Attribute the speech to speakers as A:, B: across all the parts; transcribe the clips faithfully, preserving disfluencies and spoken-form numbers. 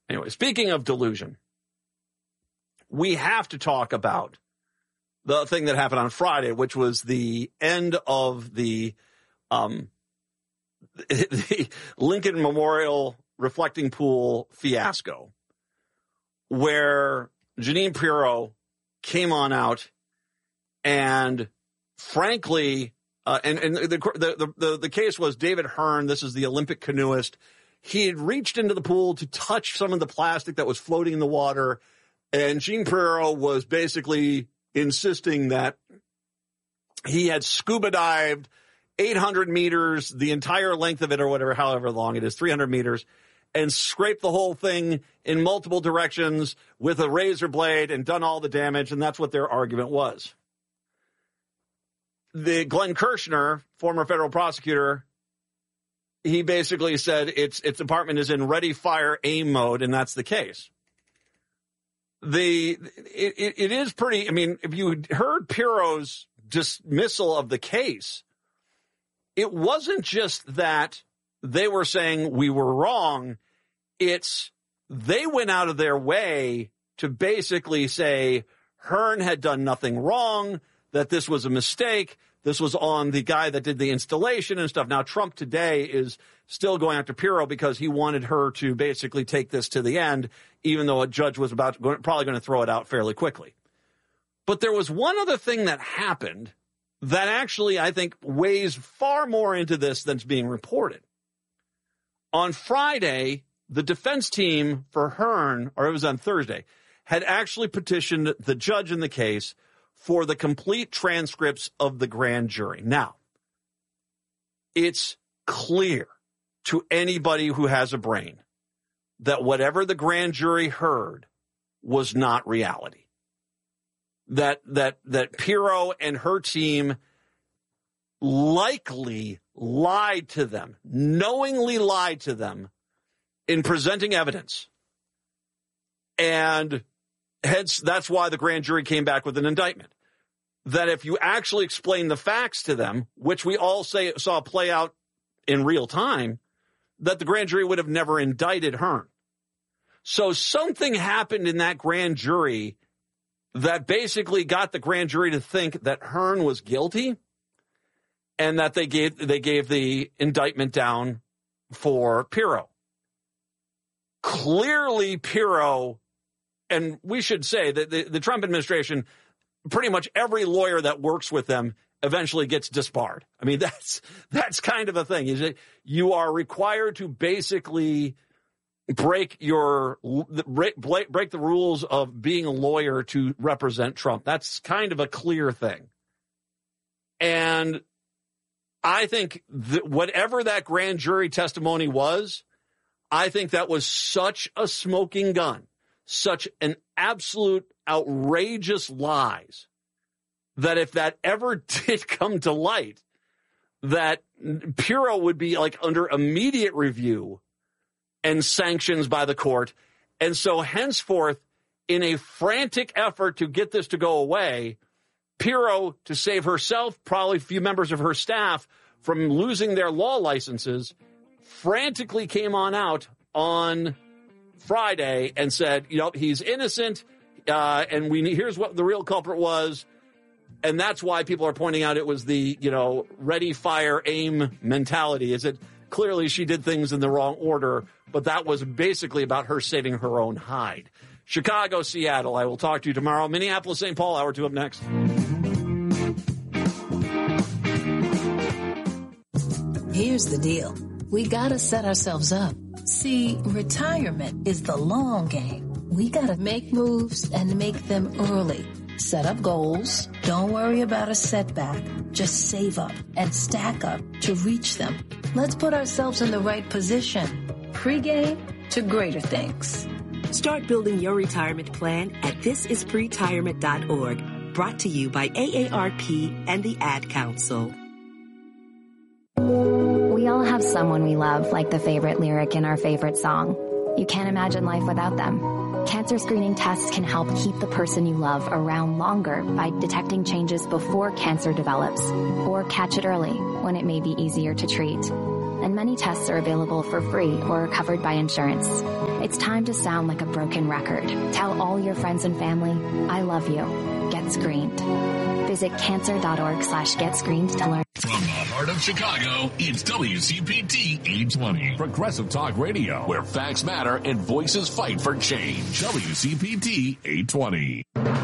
A: Anyway, speaking of delusion, we have to talk about the thing that happened on Friday, which was the end of the, um, the Lincoln Memorial Reflecting Pool fiasco, where Jeanine Pirro came on out and frankly, uh, and, and the, the, the, the case was David Hearn. This is the Olympic canoeist. He had reached into the pool to touch some of the plastic that was floating in the water. And Jeanine Pirro was basically insisting that he had scuba dived eight hundred meters, the entire length of it or whatever, however long it is, three hundred meters, and scraped the whole thing in multiple directions with a razor blade and done all the damage. And that's what their argument was. The Glenn Kirshner, former federal prosecutor, he basically said its its department is in ready, fire, aim mode, and that's the case. The it, it, it is pretty. I mean, if you heard Pirro's dismissal of the case, it wasn't just that they were saying we were wrong. It's they went out of their way to basically say Hearn had done nothing wrong, that this was a mistake. This was on the guy that did the installation and stuff. Now, Trump today is still going after Pirro because he wanted her to basically take this to the end, even though a judge was about to, probably going to throw it out fairly quickly. But there was one other thing that happened that actually, I think, weighs far more into this than's being reported. On Friday, the defense team for Hearn, or it was on Thursday, had actually petitioned the judge in the case for the complete transcripts of the grand jury. Now, it's clear to anybody who has a brain that whatever the grand jury heard was not reality. That that that Pirro and her team likely lied to them, knowingly lied to them in presenting evidence. And hence, that's why the grand jury came back with an indictment. That if you actually explain the facts to them, which we all say saw play out in real time, that the grand jury would have never indicted Hearn. So something happened in that grand jury that basically got the grand jury to think that Hearn was guilty, and that they gave they gave the indictment down for Pirro. Clearly, Pirro, and we should say that the, the Trump administration, pretty much every lawyer that works with them eventually gets disbarred. I mean, that's that's kind of a thing. Is it you are required to basically break your break, break the rules of being a lawyer to represent Trump. That's kind of a clear thing. And I think that whatever that grand jury testimony was, I think that was such a smoking gun, such an absolute outrageous lies, that if that ever did come to light, that Pirro would be like under immediate review and sanctions by the court. And so henceforth, in a frantic effort to get this to go away, Pirro, to save herself, probably a few members of her staff, from losing their law licenses, frantically came on out on Friday and said, you know, he's innocent, uh, and we here's what the real culprit was. And that's why people are pointing out it was the, you know, ready, fire, aim mentality. Is it clearly she did things in the wrong order, but that was basically about her saving her own hide. Chicago, Seattle. I will talk to you tomorrow. Minneapolis, Saint Paul, hour two up next.
B: Here's the deal. We gotta set ourselves up. See, retirement is the long game. We gotta make moves and make them early. Set up goals. Don't worry about a setback. Just save up and stack up to reach them. Let's put ourselves in the right position. Pre-game to greater things.
C: Start building your retirement plan at this is pretirement dot org. Brought to you by A A R P and the Ad Council.
D: We all have someone we love, like the favorite lyric in our favorite song. You can't imagine life without them. Cancer screening tests can help keep the person you love around longer by detecting changes before cancer develops, or catch it early when it may be easier to treat. and many tests are available for free or are covered by insurance. It's time to sound like a broken record. Tell all your friends and family, I love you. Get screened. Visit cancer.org slash get screened to learn.
E: From the heart of Chicago, it's W C P T eight twenty. Progressive Talk Radio, where facts matter and voices fight for change. W C P T eight twenty.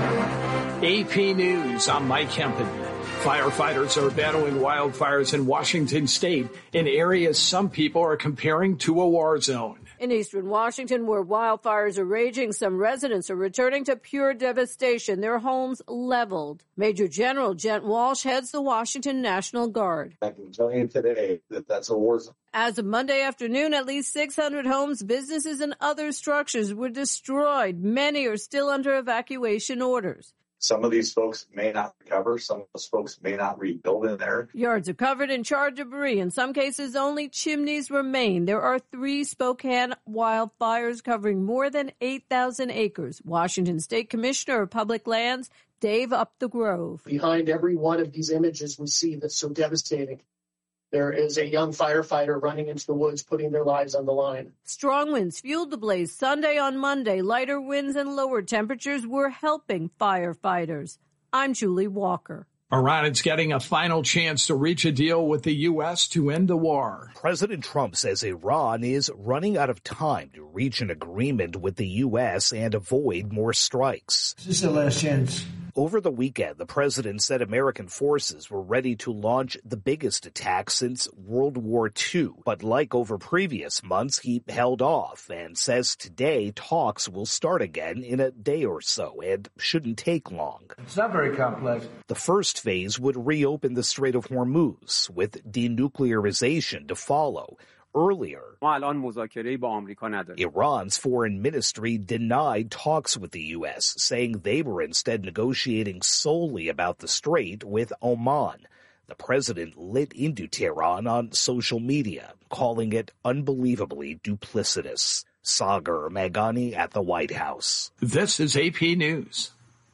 F: A P News, I'm Mike Hempen. Firefighters are battling wildfires in Washington state in areas some people are comparing to a war zone.
G: In eastern Washington, where wildfires are raging, some residents are returning to pure devastation, their homes leveled. Major General Gent Walsh heads the Washington National Guard.
H: I can tell you today that that's a war zone.
G: As of Monday afternoon, at least six hundred homes, businesses, and other structures were destroyed. Many are still under evacuation orders.
H: Some of these folks may not recover. Some of those folks may not rebuild in there.
G: Yards are covered in charred debris. In some cases, only chimneys remain. There are three Spokane wildfires covering more than eight thousand acres. Washington State Commissioner of Public Lands, Dave Upthegrove.
I: Behind every one of these images we see that's so devastating, there is a young firefighter running into the woods, putting their lives on the line.
G: Strong winds fueled the blaze Sunday on Monday. Lighter winds and lower temperatures were helping firefighters. I'm Julie Walker.
F: Iran is getting a final chance to reach a deal with the U S to end the war.
J: President Trump says Iran is running out of time to reach an agreement with the U S and avoid more strikes.
I: This is the last chance.
J: Over the weekend, the president said American forces were ready to launch the biggest attack since World War Two. But like over previous months, he held off and says today talks will start again in a day or so and shouldn't take long.
I: It's not very complex.
J: The first phase would reopen the Strait of Hormuz, with denuclearization to follow. Earlier, Iran's foreign ministry denied talks with the U S, saying they were instead negotiating solely about the strait with Oman. The president lit into Tehran on social media, calling it unbelievably duplicitous. Sagar Meghani at the White House.
F: This is A P News.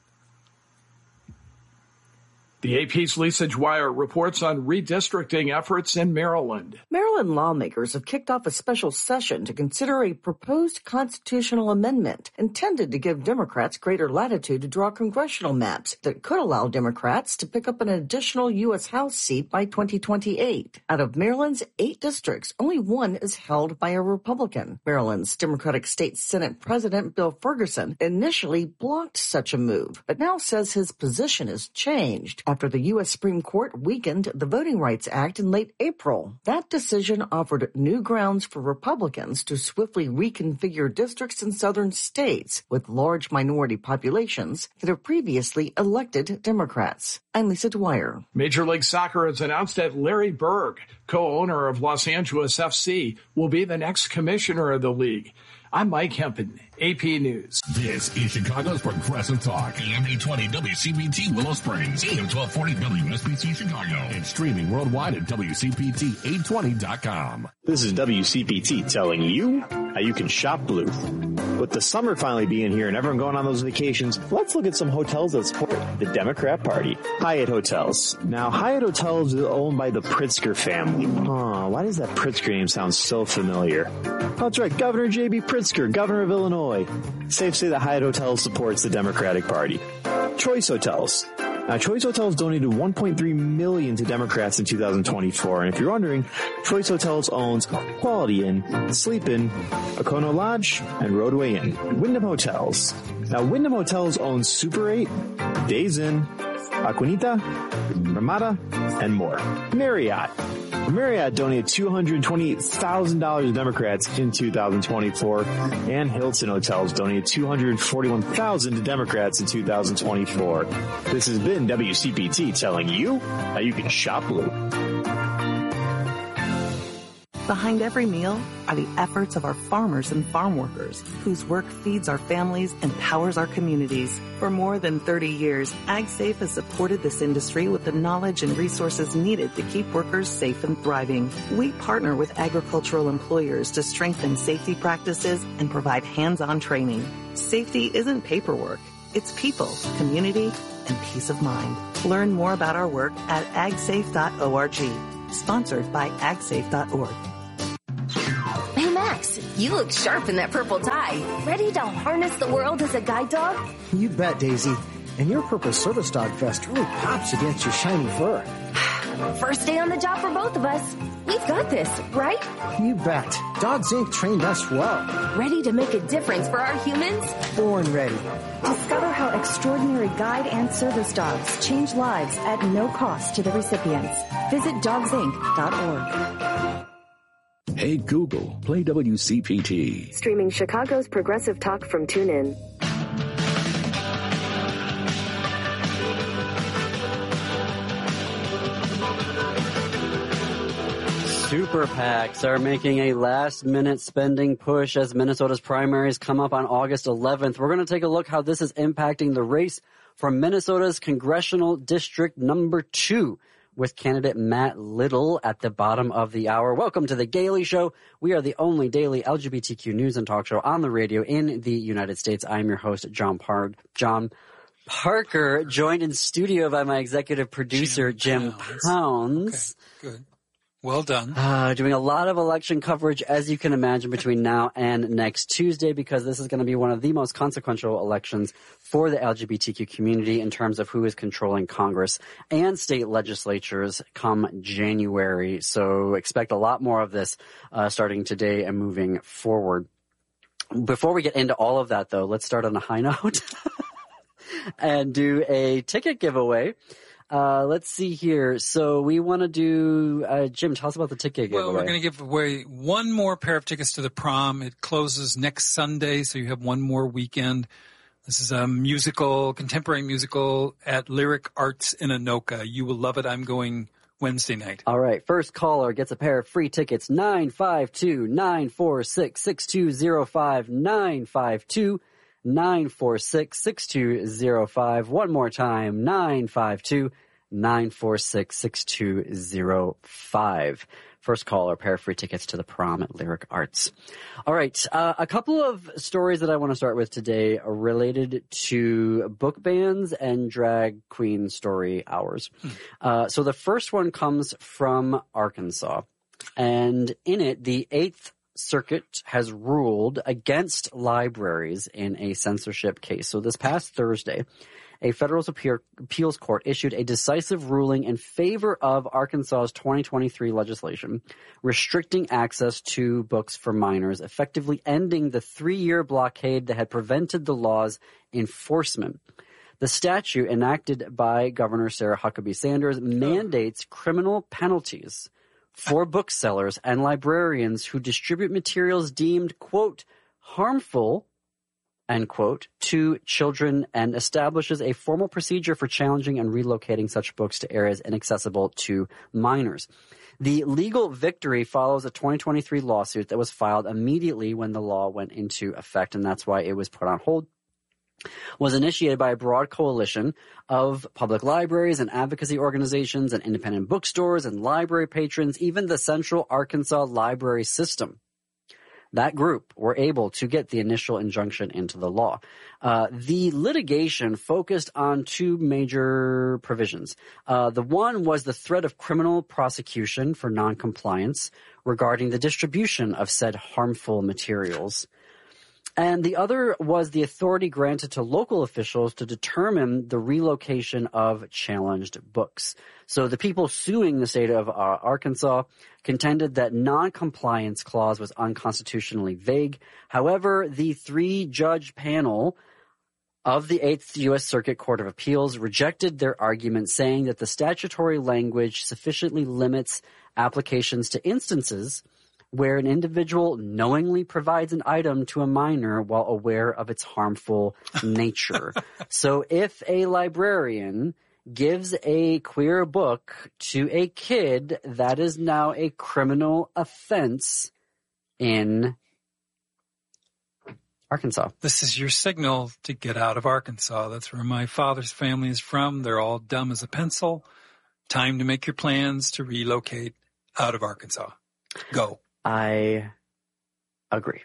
F: The A P's Lisa Dwyer reports on redistricting efforts in Maryland.
K: Maryland lawmakers have kicked off a special session to consider a proposed constitutional amendment intended to give Democrats greater latitude to draw congressional maps that could allow Democrats to pick up an additional U S House seat by twenty twenty-eight. Out of Maryland's eight districts, only one is held by a Republican. Maryland's Democratic State Senate President Bill Ferguson initially blocked such a move, but now says his position has changed after the U S Supreme Court weakened the Voting Rights Act in late April. That decision offered new grounds for Republicans to swiftly reconfigure districts in southern states with large minority populations that have previously elected Democrats. I'm Lisa Dwyer.
F: Major League Soccer has announced that Larry Berg, co-owner of Los Angeles F C, will be the next commissioner of the league. I'm Mike Hempen, A P News.
E: This is Chicago's Progressive Talk, A M eight twenty W C P T Willow Springs, A M twelve forty W S B C Chicago, and streaming worldwide at W C P T eight twenty dot com.
L: This is W C P T telling you how you can shop blue. With the summer finally being here and everyone going on those vacations, let's look at some hotels that support the Democrat Party. Hyatt Hotels. Now, Hyatt Hotels is owned by the Pritzker family. Huh, why does that Pritzker name sound so familiar? That's right, Governor J B Pritzker, governor of Illinois. Safe to say that Hyatt Hotels supports the Democratic Party. Choice Hotels. Now, Choice Hotels donated one point three million dollars to Democrats in two thousand twenty-four. And if you're wondering, Choice Hotels owns Quality Inn, Sleep Inn, Okono Lodge, and Roadway Inn. Wyndham Hotels. Now, Wyndham Hotels owns Super eight, Days Inn, Aquanita, Ramada, and more. Marriott. Marriott donated two hundred twenty-eight thousand dollars to Democrats in two thousand twenty-four, and Hilton Hotels donated two hundred forty-one thousand dollars to Democrats in two thousand twenty-four. This has been W C P T telling you how you can shop blue.
M: Behind every meal are the efforts of our farmers and farm workers, whose work feeds our families and powers our communities. For more than thirty years, AgSafe has supported this industry with the knowledge and resources needed to keep workers safe and thriving. We partner with agricultural employers to strengthen safety practices and provide hands-on training. Safety isn't paperwork. It's people, community, and peace of mind. Learn more about our work at ag safe dot org. Sponsored by ag safe dot org.
N: You look sharp in that purple tie. Ready to harness the world as a guide dog?
O: You bet, Daisy. And your purple service dog vest really pops against your shiny fur.
N: First day on the job for both of us. We've got this, right?
O: You bet. Dogs Incorporated trained us well.
N: Ready to make a difference for our humans?
O: Born ready.
P: Discover how extraordinary guide and service dogs change lives at no cost to the recipients. Visit dogs inc dot org.
E: Hey Google, play W C P T.
Q: Streaming Chicago's progressive talk from TuneIn.
R: Super PACs are making a last-minute spending push as Minnesota's primaries come up on August eleventh. We're going to take a look how this is impacting the race for Minnesota's congressional district number two with candidate Matt Little at the bottom of the hour. Welcome to The Gailey Show. We are the only daily L G B T Q news and talk show on the radio in the United States. I'm your host, John Par- John Parker, joined in studio by my executive producer, Jim, Jim Pounds. Pounds.
S: Okay, good. Well done.
R: Uh, doing a lot of election coverage, as you can imagine, between now and next Tuesday, because this is going to be one of the most consequential elections for the L G B T Q community in terms of who is controlling Congress and state legislatures come January. So expect a lot more of this uh, starting today and moving forward. Before we get into all of that, though, let's start on a high note and do a ticket giveaway. Uh, let's see here. So we want to do, uh, Jim, tell us about the ticket giveaway.
S: Well, we're going to give away one more pair of tickets to the prom. It closes next Sunday, so you have one more weekend. This is a musical, contemporary musical at Lyric Arts in Anoka. You will love it. I'm going Wednesday night.
R: All right. First caller gets a pair of free tickets. nine five two, nine four six, six two zero five, nine five two, nine four six, six two zero five. One more time, nine five two, nine four six, six two zero five. First caller, pair of free tickets to the prom at Lyric Arts. All right, uh, a couple of stories that I want to start with today are related to book bans and drag queen story hours. Hmm. Uh, so the first one comes from Arkansas, and in it, the Eighth Circuit has ruled against libraries in a censorship case. So this past Thursday, a federal appeals court issued a decisive ruling in favor of Arkansas's twenty twenty-three legislation restricting access to books for minors, effectively ending the three-year blockade that had prevented the law's enforcement. The statute enacted by Governor Sarah Huckabee Sanders mandates criminal penalties for booksellers and librarians who distribute materials deemed, quote, harmful, end quote, to children, and establishes a formal procedure for challenging and relocating such books to areas inaccessible to minors. The legal victory follows a twenty twenty-three lawsuit that was filed immediately when the law went into effect, and that's why it was put on hold. Was initiated by a broad coalition of public libraries and advocacy organizations and independent bookstores and library patrons, even the Central Arkansas Library System. That group were able to get the initial injunction into the law. Uh, the litigation focused on two major provisions. Uh, the one was the threat of criminal prosecution for noncompliance regarding the distribution of said harmful materials. And the other was the authority granted to local officials to determine the relocation of challenged books. So the people suing the state of uh, Arkansas contended that non-compliance clause was unconstitutionally vague. However, the three-judge panel of the Eighth U S Circuit Court of Appeals rejected their argument, saying that the statutory language sufficiently limits applications to instances where an individual knowingly provides an item to a minor while aware of its harmful nature. So if a librarian gives a queer book to a kid, that is now a criminal offense in Arkansas.
S: This is your signal to get out of Arkansas. That's where my father's family is from. They're all dumb as a pencil. Time to make your plans to relocate out of Arkansas. Go.
R: I agree.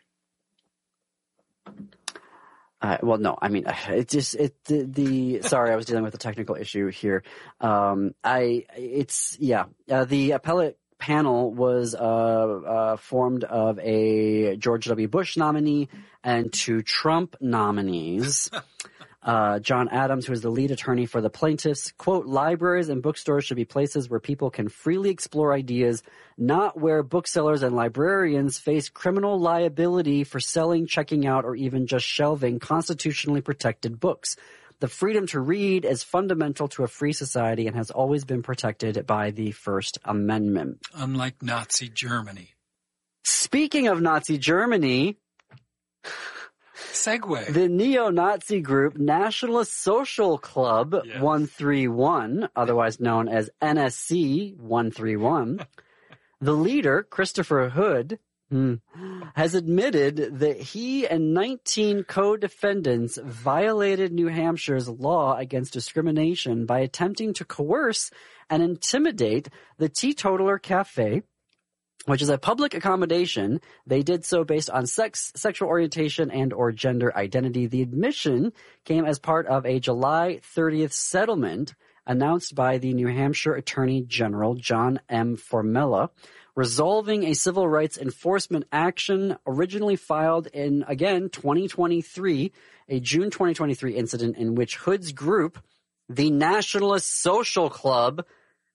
R: Uh, well, no, I mean, it just, it, the, the, sorry, I was dealing with a technical issue here. Um, I, it's, yeah, uh, the appellate panel was uh, uh, formed of a George W. Bush nominee and two Trump nominees. Uh, John Adams, who is the lead attorney for the plaintiffs, quote, libraries and bookstores should be places where people can freely explore ideas, not where booksellers and librarians face criminal liability for selling, checking out, or even just shelving constitutionally protected books. The freedom to read is fundamental to a free society and has always been protected by the First Amendment.
S: Unlike Nazi Germany.
R: Speaking of Nazi Germany...
S: Segue.
R: The neo-Nazi group Nationalist Social Club yes. one thirty-one, otherwise known as N S C one thirty-one, the leader, Christopher Hood, hmm, has admitted that he and nineteen co-defendants violated New Hampshire's law against discrimination by attempting to coerce and intimidate the Teetotaler Cafe, which is a public accommodation. They did so based on sex, sexual orientation, and or gender identity. The admission came as part of a July thirtieth settlement announced by the New Hampshire Attorney General, John M. Formella, resolving a civil rights enforcement action originally filed in, again, twenty twenty-three, a June twenty twenty-three incident in which Hood's group, the Nationalist Social Club,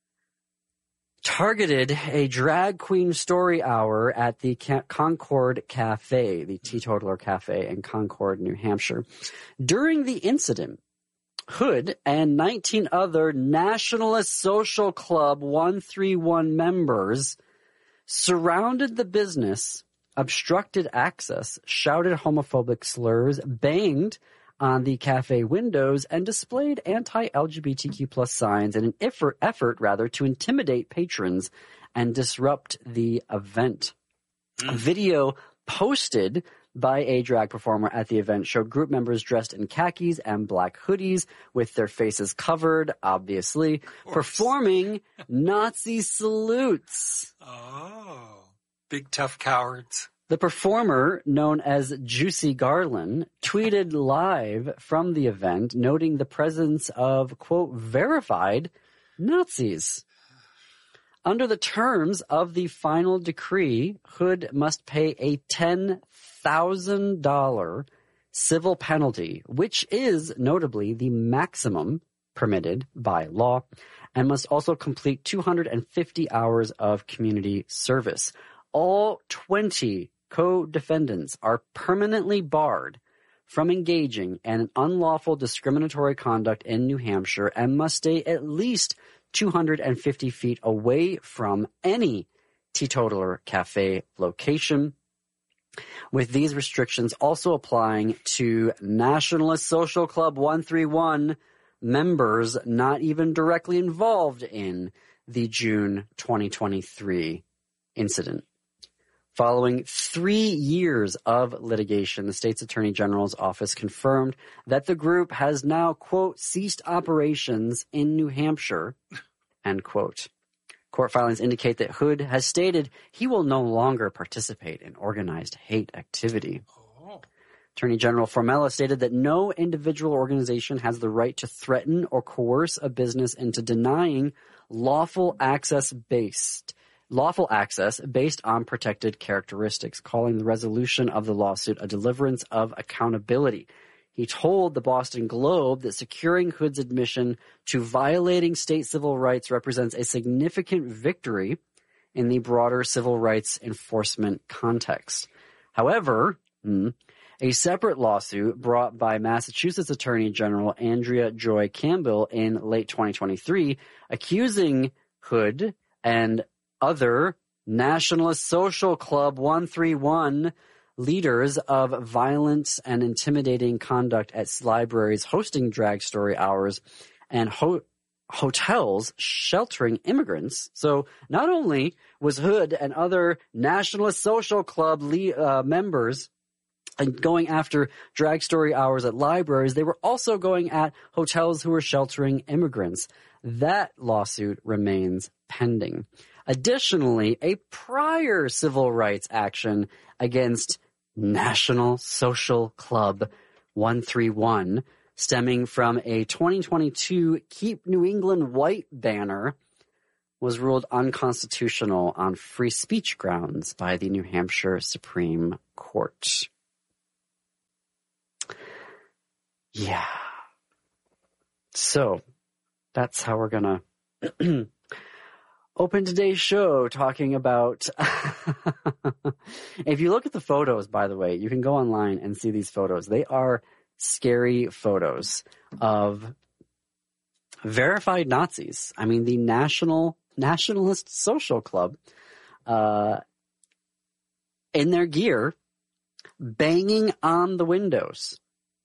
R: targeted a drag queen story hour at the Concord Cafe, the Teetotaler Cafe in Concord, New Hampshire. During the incident, Hood and nineteen other Nationalist Social Club one thirty-one members surrounded the business, obstructed access, shouted homophobic slurs, banged on the cafe windows, and displayed anti-L G B T Q plus signs in an effort, effort rather, to intimidate patrons and disrupt the event. Mm. A video posted by a drag performer at the event showed group members dressed in khakis and black hoodies with their faces covered, obviously, performing Nazi salutes.
S: Oh, big tough cowards.
R: The performer, known as Juicy Garland, tweeted live from the event, noting the presence of, quote, verified Nazis. Under the terms of the final decree, Hood must pay a ten thousand dollars civil penalty, which is notably the maximum permitted by law, and must also complete two hundred fifty hours of community service. All twenty co-defendants are permanently barred from engaging in unlawful discriminatory conduct in New Hampshire and must stay at least two hundred fifty feet away from any Teetotaler Cafe location, with these restrictions also applying to Nationalist Social Club one thirty-one members not even directly involved in the June twenty twenty-three incident. Following three years of litigation, the state's attorney general's office confirmed that the group has now, quote, ceased operations in New Hampshire, end quote. Court filings indicate that Hood has stated he will no longer participate in organized hate activity. Oh. Attorney General Formella stated that no individual organization has the right to threaten or coerce a business into denying lawful access based lawful access based on protected characteristics, calling the resolution of the lawsuit a deliverance of accountability. He told the Boston Globe that securing Hood's admission to violating state civil rights represents a significant victory in the broader civil rights enforcement context. However, a separate lawsuit brought by Massachusetts Attorney General Andrea Joy Campbell in late twenty twenty-three, accusing Hood and other Nationalist Social Club one thirty-one leaders of violence and intimidating conduct at libraries hosting drag story hours and ho- hotels sheltering immigrants. So not only was Hood and other Nationalist Social Club le- uh, members going after drag story hours at libraries, they were also going at hotels who were sheltering immigrants. That lawsuit remains pending. Additionally, a prior civil rights action against National Social Club one thirty-one, stemming from a twenty twenty-two Keep New England White banner, was ruled unconstitutional on free speech grounds by the New Hampshire Supreme Court. Yeah. So that's how we're going to open today's show, talking about if you look at the photos, by the way, you can go online and see these photos. They are scary photos of verified Nazis. I mean, the National Nationalist Social Club, uh, in their gear, banging on the windows.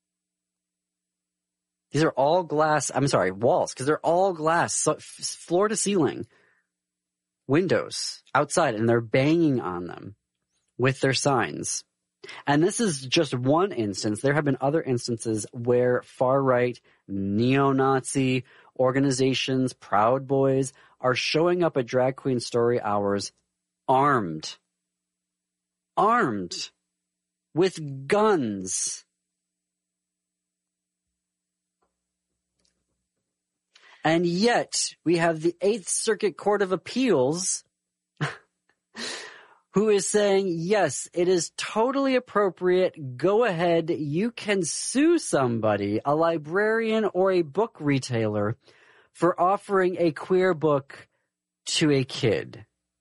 R: These are all glass, I'm sorry, walls, because they're all glass, so, floor to ceiling windows outside, and they're banging on them with their signs. And this is just one instance. There have been other instances where far-right, neo-Nazi organizations, Proud Boys, are showing up at drag queen story hours armed. Armed. With guns. And yet, we have the Eighth Circuit Court of Appeals who is saying, yes, it is totally appropriate. Go ahead. You can sue somebody, a librarian or a book retailer, for offering a queer book to a kid.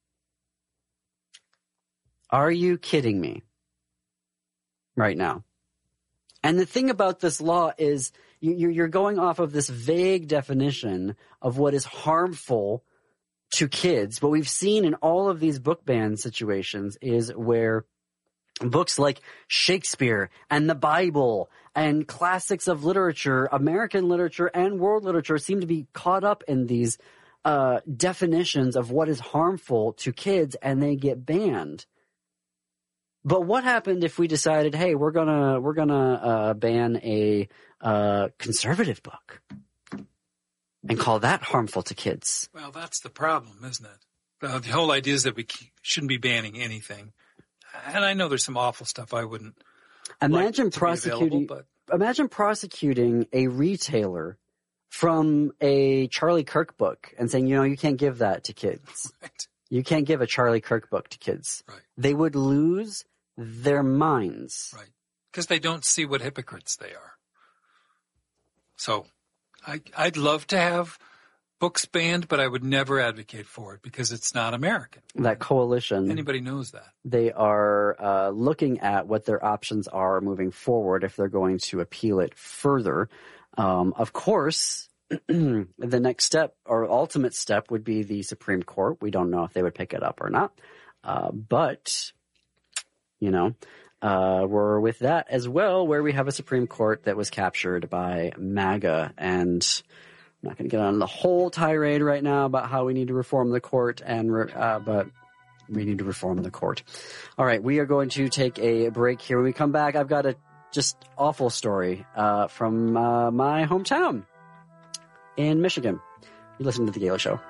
R: Are you kidding me? Right now. And the thing about this law is you're going off of this vague definition of what is harmful to kids. What we've seen in all of these book ban situations is where books like Shakespeare and the Bible and classics of literature, American literature and world literature, seem to be caught up in these uh, definitions of what is harmful to kids, and they get banned. But what happened if we decided, hey, we're gonna we're gonna uh, ban a uh, conservative book and call that harmful to kids?
S: Well, that's the problem, isn't it? Uh, the whole idea is that we shouldn't be banning anything. And I know there's some awful stuff I wouldn't
R: imagine
S: like to
R: prosecuting.
S: But
R: imagine prosecuting a retailer from a Charlie Kirk book and saying, you know, you can't give that to kids.
S: Right.
R: You can't give a Charlie Kirk book to kids.
S: Right.
R: They would lose their minds.
S: Right. Because they don't see what hypocrites they are. So I, I'd love to have books banned, but I would never advocate for it because it's not American.
R: That coalition.
S: Anybody knows that.
R: They are uh, looking at what their options are moving forward if they're going to appeal it further. Um, of course, the next step or ultimate step would be the Supreme Court. We don't know if they would pick it up or not. Uh, but... You know, uh, we're with that as well, where we have a Supreme Court that was captured by MAGA. And I'm not going to get on the whole tirade right now about how we need to reform the court, and re- uh, but we need to reform the court. All right, we are going to take a break here. When we come back, I've got a just awful story uh, from uh, my hometown in Michigan. You listen to The Gala Show.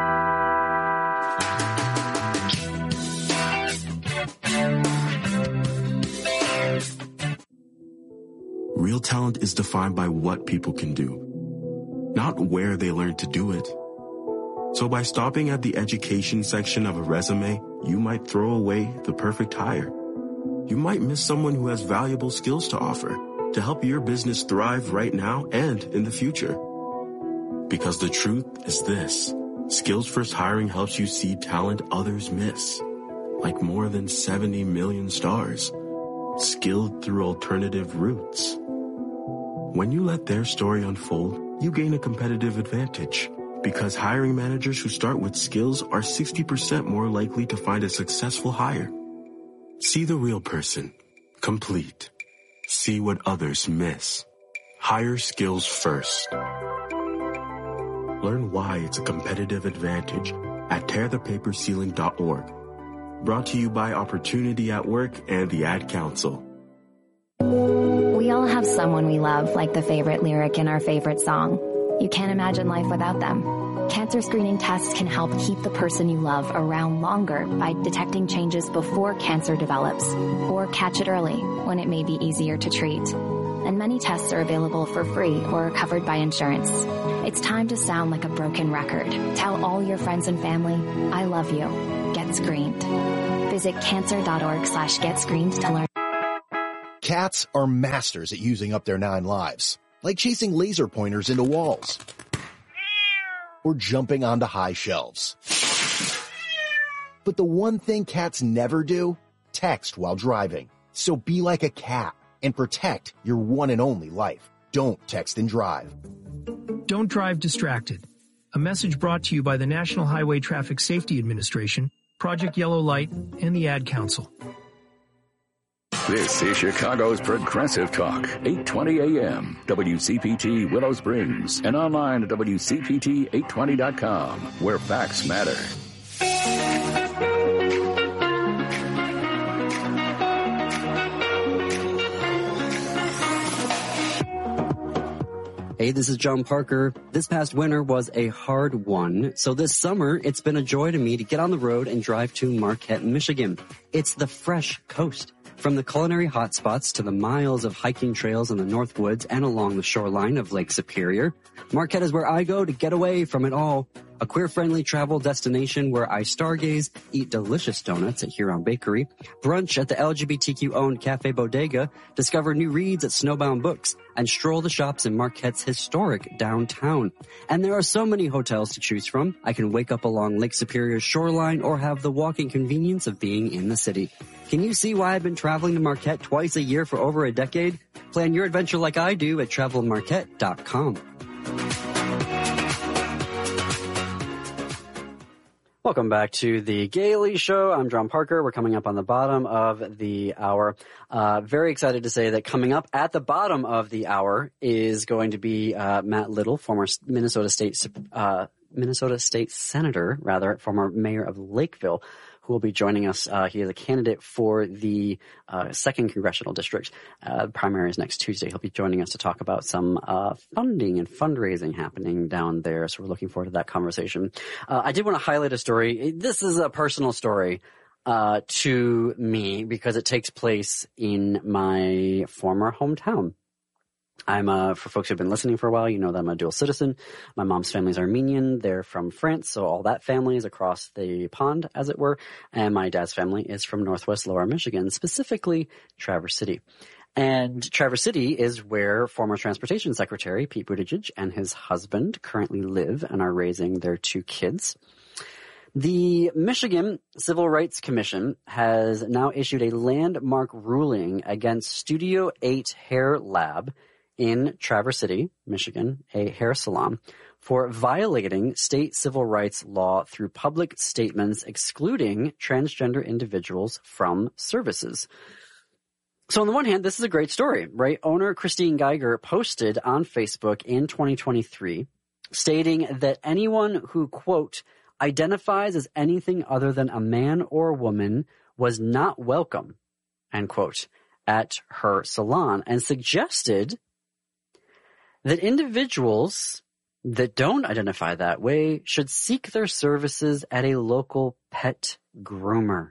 T: Real talent is defined by what people can do, not where they learn to do it. So by stopping at the education section of a resume, you might throw away the perfect hire. You might miss someone who has valuable skills to offer to help your business thrive right now and in the future. Because the truth is this: Skills First Hiring helps you see talent others miss, like more than seventy million stars, skilled through alternative routes. When you let their story unfold, you gain a competitive advantage, because hiring managers who start with skills are sixty percent more likely to find a successful hire. See the real person, complete. See what others miss. Hire skills first. Learn why it's a competitive advantage at tear the paper ceiling dot org. Brought to you by Opportunity at Work and the Ad Council.
D: We all have someone we love, like the favorite lyric in our favorite song. You can't imagine life without them. Cancer screening tests can help keep the person you love around longer by detecting changes before cancer develops, or catch it early when it may be easier to treat. and many tests are available for free or are covered by insurance. It's time to sound like a broken record. Tell all your friends and family, I love you. Get screened. Visit cancer.org slash get screened to learn.
U: Cats are masters at using up their nine lives, like chasing laser pointers into walls or jumping onto high shelves. But the one thing cats never do, text while driving. So be like a cat and protect your one and only life. Don't text and drive.
V: Don't drive distracted. A message brought to you by the National Highway Traffic Safety Administration, Project Yellow Light, and the Ad Council.
E: This is Chicago's Progressive Talk, eight twenty A M, W C P T Willow Springs, and online at W C P T eight twenty dot com, where facts matter.
R: Hey, this is John Parker. This past winter was a hard one, so this summer it's been a joy to me to get on the road and drive to Marquette, Michigan. It's the fresh coast. From the culinary hotspots to the miles of hiking trails in the North Woods and along the shoreline of Lake Superior, Marquette is where I go to get away from it all. A queer-friendly travel destination where I stargaze, eat delicious donuts at Huron Bakery, brunch at the L G B T Q-owned Cafe Bodega, discover new reads at Snowbound Books, and stroll the shops in Marquette's historic downtown. And there are so many hotels to choose from. I can wake up along Lake Superior's shoreline or have the walking convenience of being in the city. Can you see why I've been traveling to Marquette twice a year for over a decade? Plan your adventure like I do at travel marquette dot com. Welcome back to the Gaily Show. I'm John Parker. We're coming up on the bottom of the hour. Uh, very excited to say that coming up at the bottom of the hour is going to be uh, Matt Little, former Minnesota State uh, Minnesota State Senator, rather, former mayor of Lakeville, who will be joining us. Uh, he is a candidate for the uh, second congressional district. Uh, the primary is next Tuesday. He'll be joining us to talk about some uh, funding and fundraising happening down there. So we're looking forward to that conversation. Uh, I did want to highlight a story. This is a personal story uh, to me because it takes place in my former hometown. I'm, uh, for folks who've been listening for a while, you know that I'm a dual citizen. My mom's family is Armenian. They're from France, so all that family is across the pond, as it were. And my dad's family is from Northwest Lower Michigan, specifically Traverse City. And Traverse City is where former Transportation Secretary Pete Buttigieg and his husband currently live and are raising their two kids. The Michigan Civil Rights Commission has now issued a landmark ruling against Studio eight Hair Lab in Traverse City, Michigan, a hair salon, for violating state civil rights law through public statements excluding transgender individuals from services. So on the one hand, this is a great story, right? Owner Christine Geiger posted on Facebook in twenty twenty-three stating that anyone who, quote, identifies as anything other than a man or woman was not welcome, end quote, at her salon, and suggested that individuals that don't identify that way should seek their services at a local pet groomer.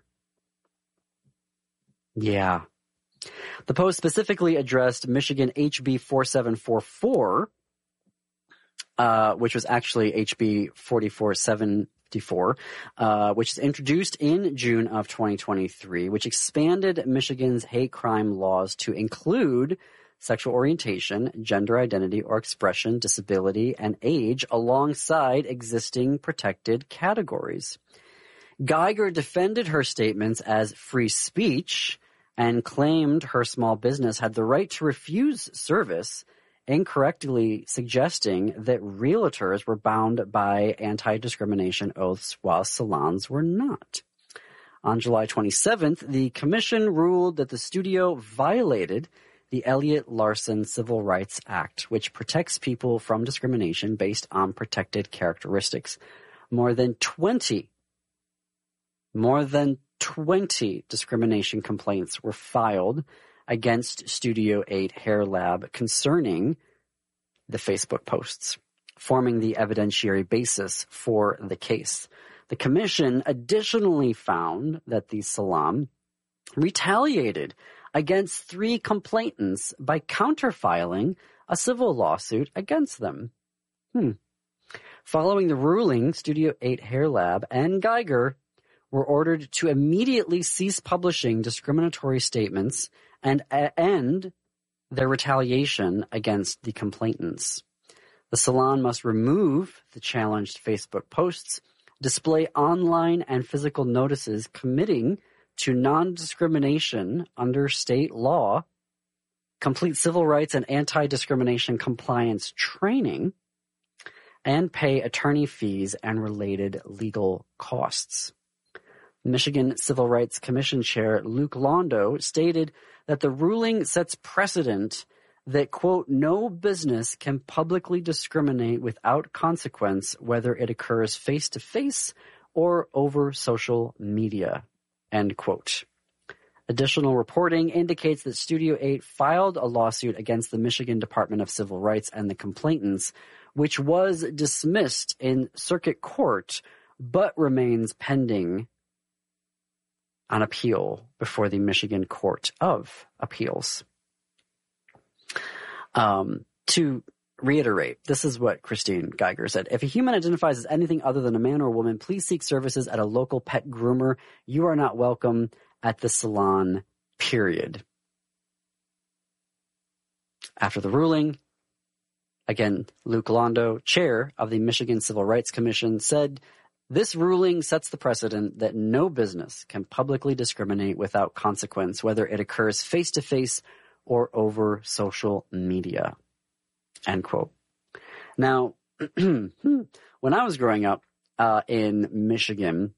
R: Yeah. The post specifically addressed Michigan H B forty-seven forty-four, uh, which was actually H B forty-four seventy-four, uh, which is introduced in June of twenty twenty-three, which expanded Michigan's hate crime laws to include sexual orientation, gender identity or expression, disability, and age alongside existing protected categories. Geiger defended her statements as free speech and claimed her small business had the right to refuse service, incorrectly suggesting that realtors were bound by anti-discrimination oaths while salons were not. On July twenty-seventh, the commission ruled that the studio violated the Elliott Larson Civil Rights Act, which protects people from discrimination based on protected characteristics. More than twenty, more than twenty discrimination complaints were filed against Studio eight Hair Lab concerning the Facebook posts, forming the evidentiary basis for the case. The commission additionally found that the salon retaliated against three complainants by counterfiling a civil lawsuit against them. Hmm. Following the ruling, Studio eight Hair Lab and Geiger were ordered to immediately cease publishing discriminatory statements and end their retaliation against the complainants. The salon must remove the challenged Facebook posts, display online and physical notices committing to non-discrimination under state law, complete civil rights and anti-discrimination compliance training, and pay attorney fees and related legal costs. Michigan Civil Rights Commission Chair Luke Londo stated that the ruling sets precedent that, quote, no business can publicly discriminate without consequence, whether it occurs face-to-face or over social media, end quote. Additional reporting indicates that Studio eight filed a lawsuit against the Michigan Department of Civil Rights and the complainants, which was dismissed in circuit court, but remains pending on appeal before the Michigan Court of Appeals. Um, to reiterate, this is what Christine Geiger said. If a human identifies as anything other than a man or a woman, please seek services at a local pet groomer. You are not welcome at the salon, period. After the ruling, again, Luke Londo, chair of the Michigan Civil Rights Commission, said, this ruling sets the precedent that no business can publicly discriminate without consequence, whether it occurs face-to-face or over social media, end quote. Now, when I was growing up uh, in Michigan,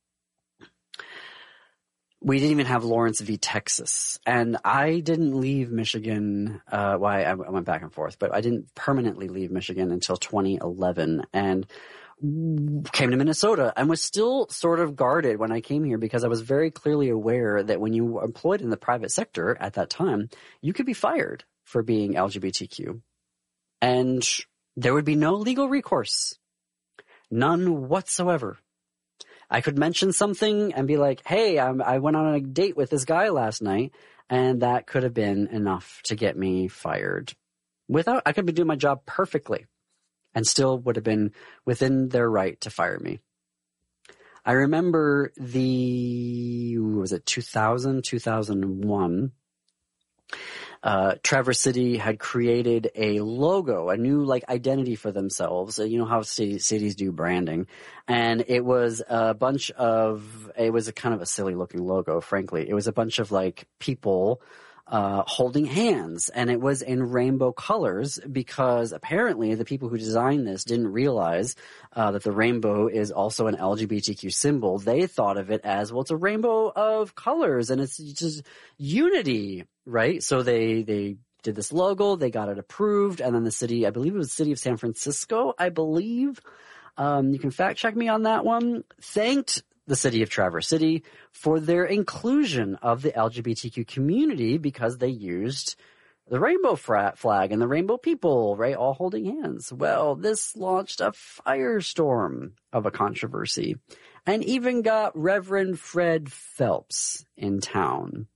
R: we didn't even have Lawrence v. Texas. And I didn't leave Michigan. Uh, well, I, I went back and forth, but I didn't permanently leave Michigan until twenty eleven. And came to Minnesota and was still sort of guarded when I came here because I was very clearly aware that when you were employed in the private sector at that time, you could be fired for being L G B T Q. And there would be no legal recourse. None whatsoever. I could mention something and be like, hey, I'm, I went on a date with this guy last night, and that could have been enough to get me fired. Without, I could be doing my job perfectly and still would have been within their right to fire me. I remember the, was it two thousand, two thousand one, uh, Traverse City had created a logo, a new like identity for themselves. You know how cities, cities do branding. And it was a bunch of, it was a kind of a silly looking logo, frankly. It was a bunch of like people Uh, holding hands, and it was in rainbow colors because apparently the people who designed this didn't realize uh, that the rainbow is also an L G B T Q symbol. They thought of it as, well, it's a rainbow of colors and it's just unity, right? So they they did this logo, they got it approved, and then the city, I believe it was the city of San Francisco, I believe, um, you can fact check me on that one, thanked the city of Traverse City for their inclusion of the L G B T Q community because they used the rainbow flag and the rainbow people, right, all holding hands. Well, this launched a firestorm of a controversy and even got Reverend Fred Phelps in town.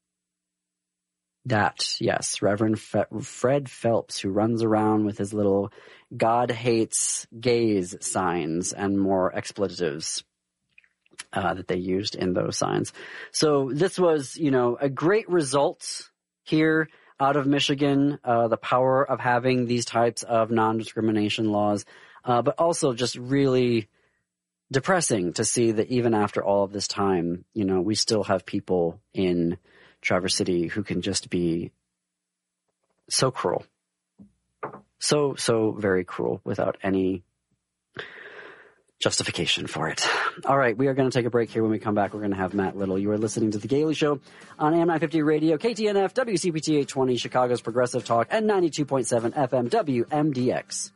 R: That, yes, Reverend Fe- Fred Phelps, who runs around with his little God hates gays signs and more expletives Uh, that they used in those signs. So this was, you know, a great result here out of Michigan, uh, the power of having these types of non-discrimination laws, uh, but also just really depressing to see that even after all of this time, you know, we still have people in Traverse City who can just be so cruel. So, so very cruel without any justification for it. All right, we are going to take a break here. When we come back, we're going to have Matt Little. You are listening to The Gailey Show on A M nine fifty Radio, K T N F, W C P T eight twenty, Chicago's Progressive Talk, and ninety-two point seven F M W M D X.